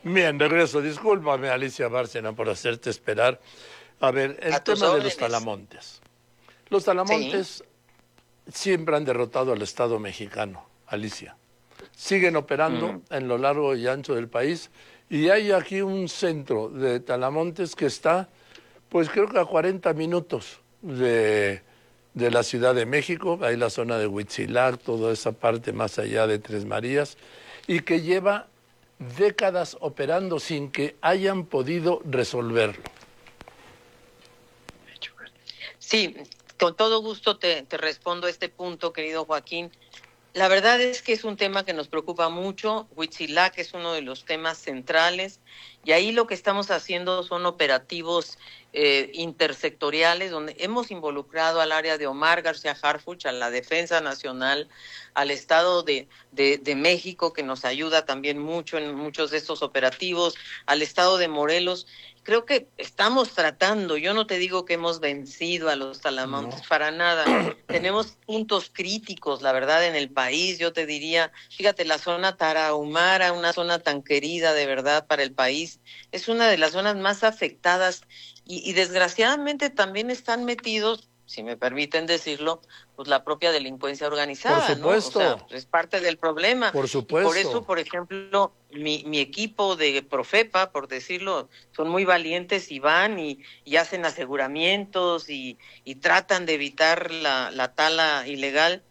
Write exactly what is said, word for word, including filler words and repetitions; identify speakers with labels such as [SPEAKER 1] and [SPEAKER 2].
[SPEAKER 1] Bien, de regreso. Discúlpame, Alicia Bárcena, por hacerte esperar. A ver,
[SPEAKER 2] A
[SPEAKER 1] el
[SPEAKER 2] tus
[SPEAKER 1] tema de los
[SPEAKER 2] órdenes.
[SPEAKER 1] talamontes. Los
[SPEAKER 2] Sí.
[SPEAKER 1] talamontes siempre han derrotado al Estado mexicano, Alicia. Siguen operando
[SPEAKER 2] Mm.
[SPEAKER 1] en lo largo y ancho del país y hay aquí un centro de talamontes que está, pues creo que a cuarenta minutos de, de la Ciudad de México, hay la zona de Huitzilac, toda esa parte más allá de Tres Marías, y que lleva décadas operando sin que hayan podido resolverlo.
[SPEAKER 2] Sí, con todo gusto te, te respondo a este punto, querido Joaquín. La verdad es que es un tema que nos preocupa mucho. Huitzilac es uno de los temas centrales y ahí lo que estamos haciendo son operativos eh, intersectoriales donde hemos involucrado al área de Omar García Harfuch, a la Defensa Nacional, al Estado de, de, de México, que nos ayuda también mucho en muchos de estos operativos, al Estado de Morelos. Creo que estamos tratando, yo no te digo que hemos vencido a los talamontes,
[SPEAKER 1] No.
[SPEAKER 2] para nada. Tenemos puntos críticos, la verdad, en el país. Yo te diría, fíjate, la zona tarahumara, una zona tan querida de verdad para el país, es una de las zonas más afectadas y, y desgraciadamente también están metidos, si me permiten decirlo, pues la propia delincuencia
[SPEAKER 1] Por
[SPEAKER 2] organizada, ¿no? O sea,
[SPEAKER 1] supuesto,
[SPEAKER 2] es parte del problema.
[SPEAKER 1] por
[SPEAKER 2] Y por eso,
[SPEAKER 1] supuesto.
[SPEAKER 2] por ejemplo, mi, mi equipo de Profepa, por decirlo, son muy valientes y van y, y hacen aseguramientos y, y tratan de evitar la, la tala ilegal.